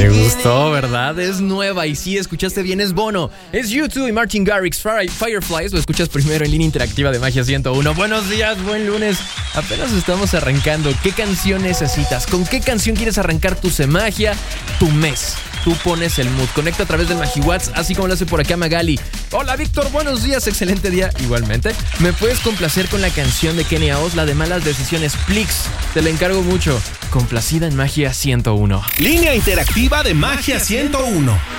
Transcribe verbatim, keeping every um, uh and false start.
Te gustó, ¿verdad? Es nueva y sí, escuchaste bien, es Bono. Es U dos y Martin Garrix, Fireflies. Lo escuchas primero en línea interactiva de Magia ciento uno. Buenos días, buen lunes. Apenas estamos arrancando. ¿Qué canción necesitas? ¿Con qué canción quieres arrancar tu Semagia, tu mes? Tú pones el mood. Conecta a través del MagiWhat's, así como lo hace por acá Magali. Hola, Víctor, buenos días, excelente día. Igualmente, ¿me puedes complacer con la canción de Kenia Oz, la de Malas Decisiones, Plix? Te la encargo mucho. Complacida en Magia ciento uno. Línea interactiva de Magia ciento uno.